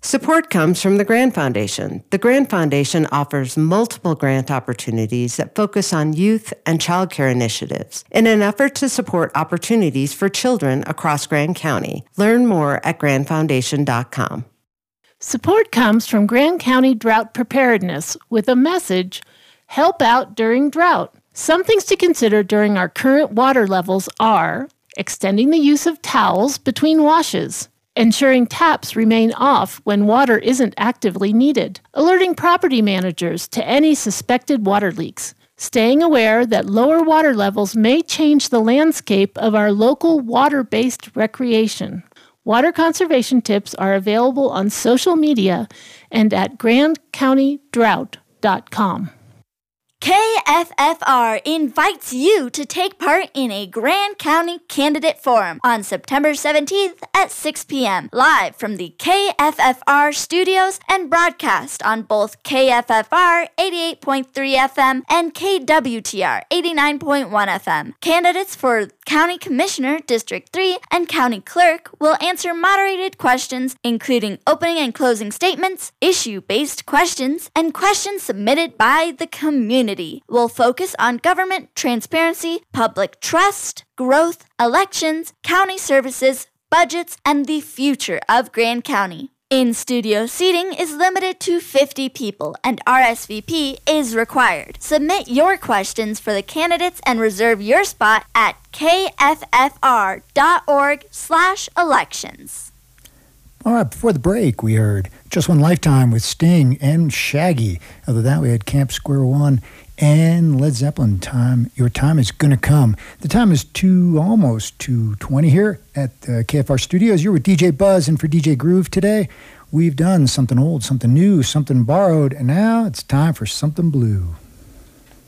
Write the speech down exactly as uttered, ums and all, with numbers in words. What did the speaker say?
Support comes from the Grand Foundation. The Grand Foundation offers multiple grant opportunities that focus on youth and child care initiatives in an effort to support opportunities for children across Grand County. Learn more at grand foundation dot com. Support comes from Grand County Drought Preparedness with a message, help out during drought. Some things to consider during our current water levels are extending the use of towels between washes, ensuring taps remain off when water isn't actively needed, alerting property managers to any suspected water leaks, staying aware that lower water levels may change the landscape of our local water-based recreation. Water conservation tips are available on social media and at grand county drought dot com. K F F R invites you to take part in a Grand County Candidate Forum on September seventeenth at six p.m. live from the K F F R studios and broadcast on both K F F R eighty-eight point three F M and K W T R eighty-nine point one F M. Candidates for County Commissioner, District three, and County Clerk will answer moderated questions, including opening and closing statements, issue-based questions, and questions submitted by the community. Will focus on government transparency, public trust, growth, elections, county services, budgets, and the future of Grand County. In-studio seating is limited to fifty people, and R S V P is required. Submit your questions for the candidates and reserve your spot at k f f r dot org slash elections. All right, before the break, we heard Just One Lifetime with Sting and Shaggy. Other than that, we had Camp Square One and Led Zeppelin. Time, Your Time Is Gonna Come. The time is two, almost two twenty here at uh, K F R Studios. You're with D J Buzz, and for D J Groove today, we've done something old, something new, something borrowed, and now it's time for something blue.